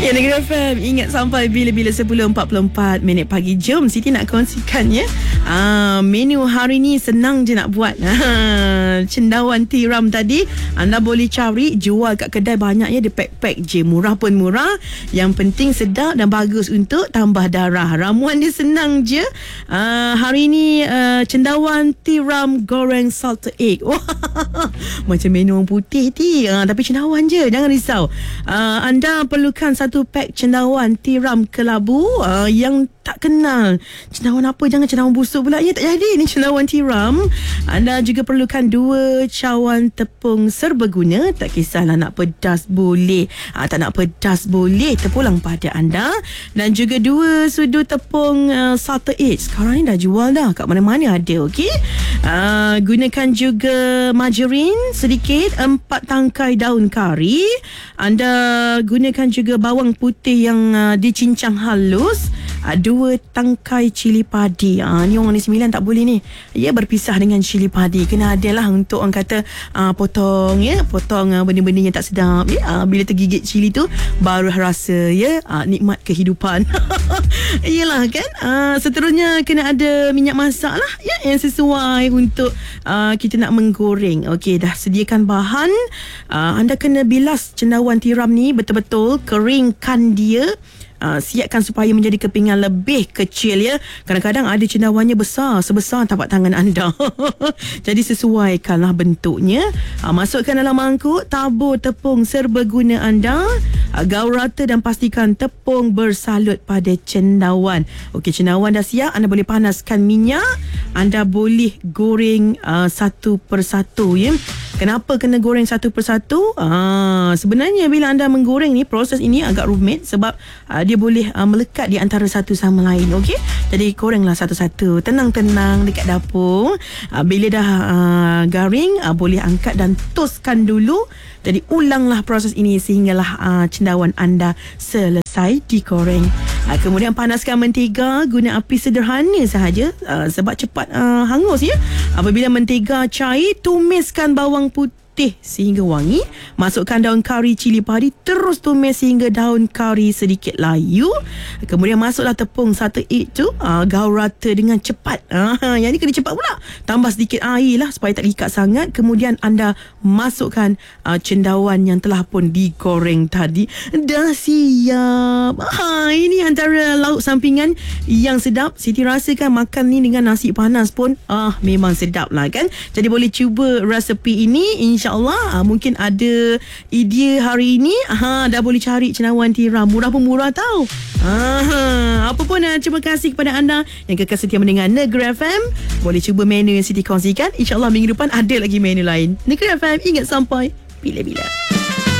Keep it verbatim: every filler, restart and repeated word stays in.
Ya, Negeri F M, ingat sampai bila-bila sepuluh empat puluh empat minit pagi. Jom Siti nak kongsikan ya. Uh, menu hari ni senang je nak buat. Cendawan tiram tadi anda boleh cari, jual kat kedai banyak ya. Dia pack-pack je, murah pun murah. Yang penting sedap dan bagus untuk tambah darah. Ramuan dia senang je. Uh, hari ni uh, cendawan tiram goreng salted egg. Wah, macam menu orang putih ti. Uh, tapi cendawan je, jangan risau. Uh, anda perlukan satu pack cendawan tiram kelabu. Uh, yang tak kenal cendawan apa, jangan cendawan busuk pula ya, tak jadi ni cendawan tiram. Anda juga perlukan dua cawan tepung serbaguna. Tak kisahlah nak pedas boleh, ha, tak nak pedas boleh, terpulang pada anda. Dan juga dua sudu tepung uh, salted egg. Sekarang ni dah jual dah, kat mana-mana ada. Okey, uh, gunakan juga margarin sedikit, empat tangkai daun kari. Anda gunakan juga bawang putih yang uh, dicincang halus, uh, dua tangkai cili padi. Ah, ni orang ni sembilan tak boleh ni. Ya, berpisah dengan cili padi. Kena ada lah untuk orang kata ah, potong ya, potong ah, benda-benda yang tak sedap ya. Ah, bila tergigit cili tu baru rasa ya, ah, nikmat kehidupan. Iyalah kan. Ah, seterusnya kena ada minyak masak lah ya, yang sesuai untuk ah, kita nak menggoreng. Okey, dah sediakan bahan. Ah, anda kena bilas cendawan tiram ni betul-betul, keringkan dia. Uh, siapkan supaya menjadi kepingan lebih kecil ya. Kadang-kadang ada cendawannya besar, sebesar tapak tangan anda. Jadi sesuaikanlah bentuknya. uh, Masukkan dalam mangkuk, tabur tepung serbaguna anda, uh, gaul rata dan pastikan tepung bersalut pada cendawan. Okey, cendawan dah siap. Anda boleh panaskan minyak. Anda boleh goreng uh, satu persatu ya. Kenapa kena goreng satu persatu? Ah, sebenarnya bila anda menggoreng ni, proses ini agak rumit sebab uh, dia boleh uh, melekat di antara satu sama lain. Okey, jadi gorenglah satu-satu, tenang-tenang dekat dapur. Uh, bila dah uh, garing, uh, boleh angkat dan toskan dulu. Jadi ulanglah proses ini sehinggalah uh, cendawan anda selesai digoreng. Uh, kemudian panaskan mentega, guna api sederhana sahaja uh, sebab cepat uh, hangus ya. Apabila mentega cair, tumiskan bawang putih sehingga wangi. Masukkan daun kari cili padi, terus tumis sehingga daun kari sedikit layu. Kemudian masuklah tepung satu egg tu, uh, gaul rata dengan cepat. uh, Yang ni kena cepat pula. Tambah sedikit air lah supaya tak ikat sangat. Kemudian anda masukkan uh, cendawan yang telah pun digoreng tadi. Dah siap. ha, Ini antara lauk sampingan yang sedap. Siti rasakan makan ni dengan nasi panas pun ah memang sedap lah kan. Jadi boleh cuba resepi ini. InsyaAllah uh, mungkin ada idea hari ini. Ha, dah boleh cari cendawan tiram. Murah pun murah tau. Ha, apa pun uh, terima kasih kepada anda yang kekal setia mendengar Negeri F M. Boleh cuba menu yang Siti kongsikan. InsyaAllah minggu depan ada lagi menu lain. Negeri F M, ingat sampai bila-bila.